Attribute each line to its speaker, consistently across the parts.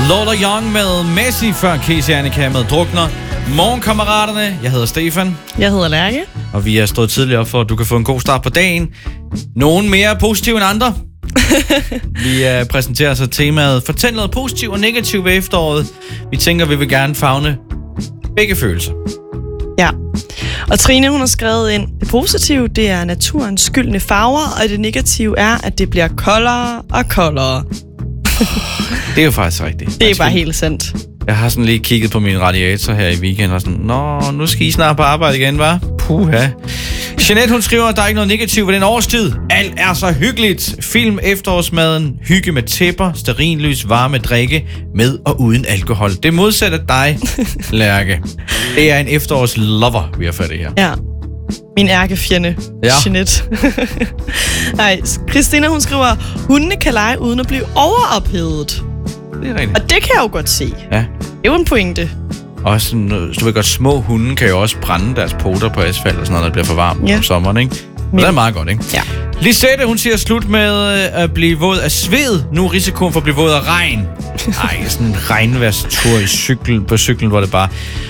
Speaker 1: Lola Young med Messi, før Casey Annika med Drukner. Morgenkammeraterne, jeg hedder Stefan.
Speaker 2: Jeg hedder Lærke.
Speaker 1: Og vi er stået tidligere op for, at du kan få en god start på dagen. Nogen mere positive end andre. Vi præsenterer så temaet Fortæl noget positivt og negativt ved efteråret. Vi tænker, vi vil gerne favne begge følelser.
Speaker 2: Ja. Og Trine, hun har skrevet ind, det positive, det er naturens gyldne farver, og det negative er, at det bliver koldere og koldere.
Speaker 1: Det er jo faktisk rigtigt.
Speaker 2: Det er bare helt sandt.
Speaker 1: Jeg har sådan lige kigget på min radiator her i weekenden og sådan, nu skal I snart på arbejde igen, hva'? Puha. Jeanette, hun skriver, at der er ikke noget negativt ved den årstid. Alt er så hyggeligt. Film, efterårsmaden, hygge med tæpper, stearinlys, varme drikke, med og uden alkohol. Det modsatte dig, Lærke. Det er en efterårslover, vi har fat i her.
Speaker 2: Ja. Min ærkefjende, Jeanette. Nej, Christina, hun skriver, hundene kan lege uden at blive overophedet.
Speaker 1: Det er rigtigt. Og
Speaker 2: det kan jeg jo godt se.
Speaker 1: Ja.
Speaker 2: Det er jo en pointe.
Speaker 1: Og sådan, du ved godt, små hunde kan jo også brænde deres poter på asfalt og sådan noget, når det bliver for varmt om sommeren, ikke? Og det er meget godt, ikke?
Speaker 2: Ja.
Speaker 1: Lisette, hun siger slut med at blive våd af sved. Nu er risikoen for at blive våd af regn. Ej, sådan en regnværstur på cyklen, hvor det bare...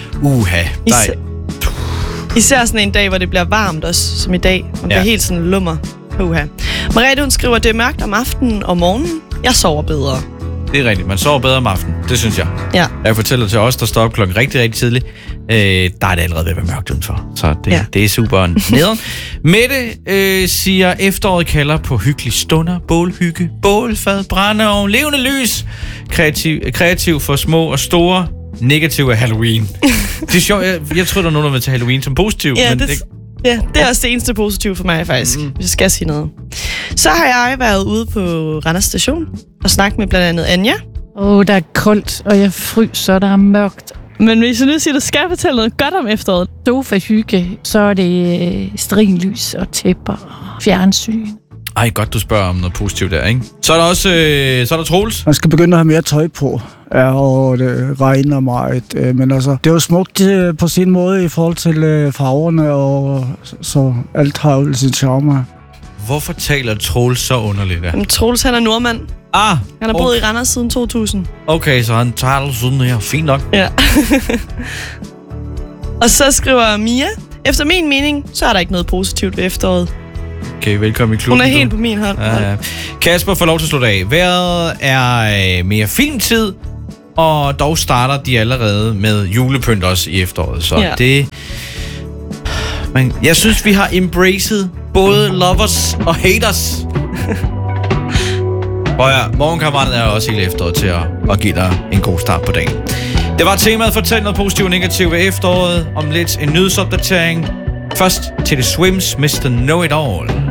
Speaker 2: Især sådan en dag, hvor det bliver varmt også, som i dag. Man bliver helt sådan lummer. Merete, hun skriver, det er mørkt om aftenen og morgenen. Jeg sover bedre.
Speaker 1: Det er rigtigt. Man sover bedre om aftenen. Det synes jeg.
Speaker 2: Ja.
Speaker 1: Jeg fortæller til os, der står op klokken rigtig tidligt. Der er det allerede ved at være mørkt udenfor. Så det er super nederen. Mette siger, efteråret kalder på hyggelige stunder, bålhygge, bålfad, brændeovn, levende lys. Kreativ for små og store. Negativ er Halloween. Det er sjovt. Jeg tror, der er nogen, der vil tage Halloween som positiv.
Speaker 2: Ja, men det er også det eneste positive for mig, faktisk. Hvis jeg skal sige noget. Så har jeg været ude på Randers Station og snakket med blandt andet Anja.
Speaker 3: Der er koldt, og jeg fryser, der er mørkt.
Speaker 2: Men hvis jeg nu siger, at du skal fortælle noget godt om efteråret.
Speaker 3: Sofa-hygge, så er det stearinlys og tæpper og fjernsyn.
Speaker 1: Ej, godt du spørger om noget positivt der, ikke? Så er der også så er der Troels.
Speaker 4: Man skal begynde at have mere tøj på, og det regner meget. Men altså, det er jo smukt på sin måde i forhold til farverne, og så alt har jo sin charme.
Speaker 1: Hvorfor taler Troels så underligt der?
Speaker 2: Jamen, Troels, han er nordmand. Han har boet i Randers siden 2000.
Speaker 1: Okay, så han taler sådan her. Fint nok.
Speaker 2: Ja. Og så skriver Mia, efter min mening, så er der ikke noget positivt ved efteråret.
Speaker 1: Okay, velkommen i klubben.
Speaker 2: Hun er helt på min hånd.
Speaker 1: Ja. Kasper får lov til at slutte af. Vejret er mere filmtid, og dog starter de allerede med julepynt også i efteråret. Så det... Men jeg synes, vi har embraced både lovers og haters. Og morgenkammeraterne er også helt efteråret til at give dig en god start på dagen. Det var temaet Fortæl noget positivt og negativt ved efteråret. Om lidt en nyhedsopdatering. Først til The Swims, Mr. Know It All.